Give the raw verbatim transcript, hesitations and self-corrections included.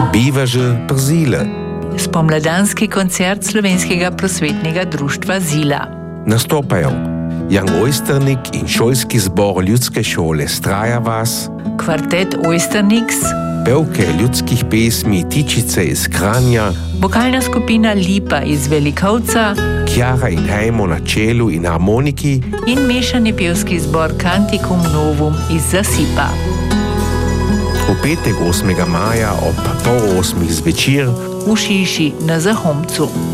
Bivaže Brzile. Spomladanski koncert Slovenskega prosvetnega društva Zila. Nastopajo Jan Ojsternik in šolski zbor ljudske šole Straja vas, Kvartet Ojsternix, pevke ljudskih pesmi Tičice iz Kranja, vokalna skupina Lipa iz Velikovca, Kjara in Hajmo na čelu in harmoniki in mešani pevski zbor Canticum Novum iz Zasipa. V petek osmega maja ob pol osmih zvečer v Šiši na Zahomcu.